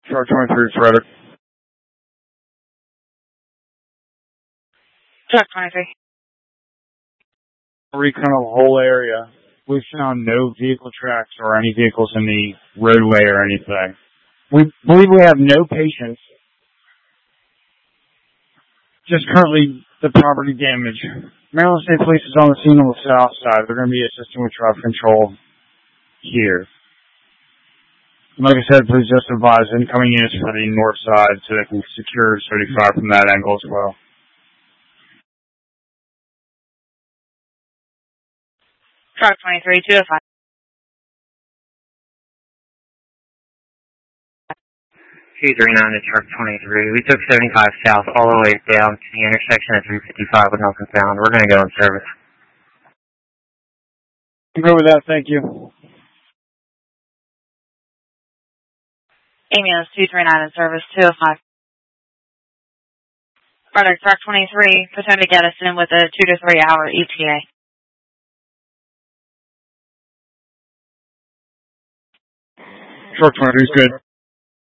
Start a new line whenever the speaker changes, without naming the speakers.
Truck 23 is ready.
Truck 23.
Recon of the whole area. We found no vehicle tracks or any vehicles in the roadway or anything. We believe we have no patients. Just currently the property damage. Maryland State Police is on the scene on the south side. They're going to be assisting with traffic control here. And like I said, please just advise incoming units for the north side so they can secure 35 from that angle as well.
Truck 23, 205.
C39 to truck 23. We took 75 south all the way down to the intersection at 355 with nothing found. We're going to go in service.
I'm good with that, thank you.
Ambulance 239 in service, 205. Brother, truck 23, Potomac Edison with a 2 to 3 hour ETA.
Truck 23 is good.